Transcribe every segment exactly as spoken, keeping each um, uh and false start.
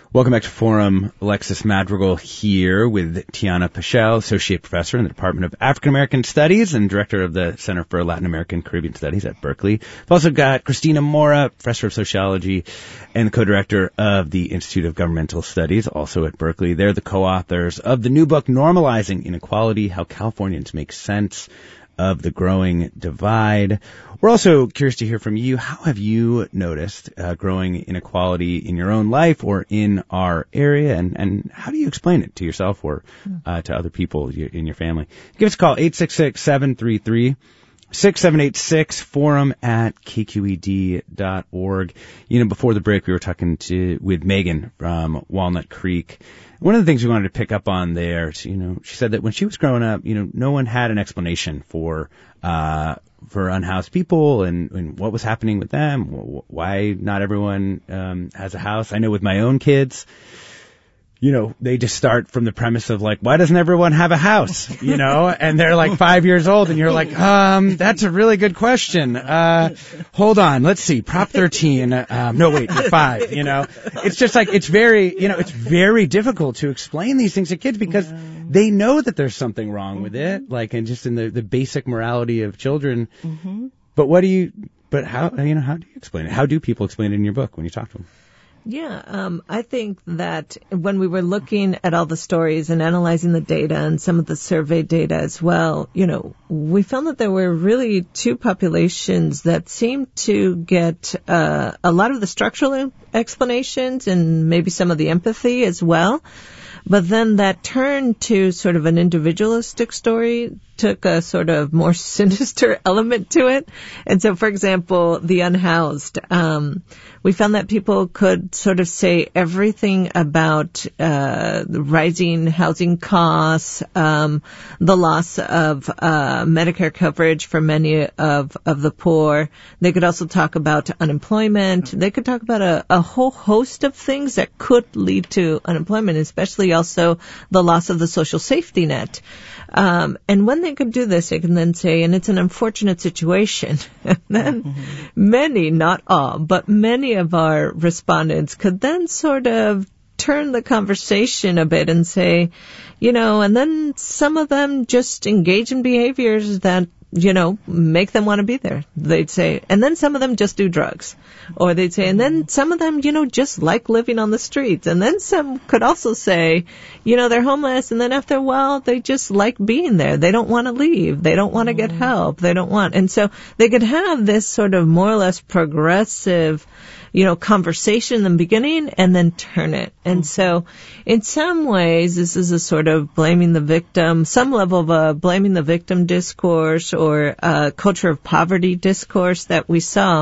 Welcome back to Forum. Alexis Madrigal here with Tiana Pichel, Associate Professor in the Department of African American Studies and Director of the Center for Latin American Caribbean Studies at Berkeley. We've also got Christina Mora, Professor of Sociology and Co-Director of the Institute of Governmental Studies, also at Berkeley. They're the co-authors of the new book, Normalizing Inequality, How Californians Make Sense of the Growing Divide. We're also curious to hear from you. How have you noticed uh, growing inequality in your own life or in our area, and, and how do you explain it to yourself or uh, to other people in your family? Give us a call, eight six six, seven three three, six seven eight six, forum at k q e d dot org. You know, before the break, we were talking to with Megan from Walnut Creek. One of the things we wanted to pick up on there, you know, she said that when she was growing up, you know, no one had an explanation for uh for unhoused people and, and what was happening with them, why not everyone um has a house. I know with my own kids, you know, they just start from the premise of like, why doesn't everyone have a house? You know, and they're like five years old and you're like, um, that's a really good question. Uh, hold on. Let's see. Prop thirteen. Um, no, wait, you're five, you know, it's just like, it's very, you know, it's very difficult to explain these things to kids because they know that there's something wrong with it. Like, and just in the, the basic morality of children. Mm-hmm. But what do you, but how, you know, how do you explain it? How do people explain it in your book when you talk to them? Yeah, um, I think that when we were looking at all the stories and analyzing the data and some of the survey data as well, you know, we found that there were really two populations that seemed to get uh, a lot of the structural explanations and maybe some of the empathy as well. But then that turned to sort of an individualistic story, took a sort of more sinister element to it. And so, for example, the unhoused, um, we found that people could sort of say everything about uh the rising housing costs, um, the loss of uh Medicare coverage for many of, of the poor. They could also talk about unemployment. They could talk about a, a whole host of things that could lead to unemployment, especially also the loss of the social safety net. Um, and when they could do this, they can then say, and it's an unfortunate situation. And then mm-hmm. many, not all, but many of our respondents could then sort of turn the conversation a bit and say, you know, and then some of them just engage in behaviors that, you know, make them want to be there. They'd say, and then some of them just do drugs. Or they'd say, and then some of them, you know, just like living on the streets. And then some could also say, you know, they're homeless, and then after a while, they just like being there. They don't want to leave. They don't want to get help. They don't want, and so they could have this sort of more or less progressive, you know, conversation in the beginning and then turn it. And so in some ways, this is a sort of blaming the victim, some level of a blaming the victim discourse or a culture of poverty discourse that we saw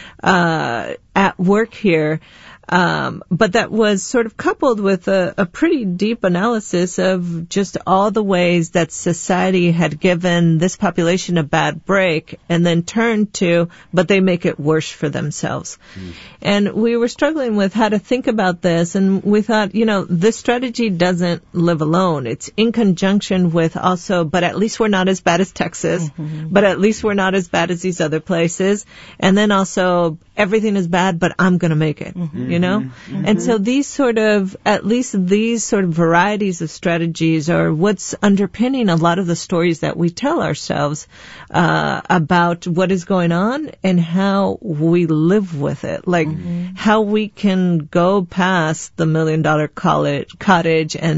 uh at work here. Um, but that was sort of coupled with a, a pretty deep analysis of just all the ways that society had given this population a bad break and then turned to, but they make it worse for themselves. Mm. And we were struggling with how to think about this, and we thought, you know, this strategy doesn't live alone. It's in conjunction with also, but at least we're not as bad as Texas, mm-hmm. but at least we're not as bad as these other places. And then also, everything is bad, but I'm going to make it. Mm-hmm. You know? Mm-hmm. And so these sort of, at least these sort of varieties of strategies are what's underpinning a lot of the stories that we tell ourselves, uh, about what is going on and how we live with it. Like, mm-hmm. how we can go past the million dollar college, cottage and